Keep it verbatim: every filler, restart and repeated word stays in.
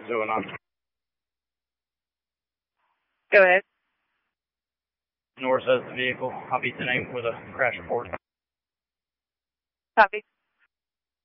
Going on. Go ahead. North says the vehicle. I'll be the name for the crash report. Copy.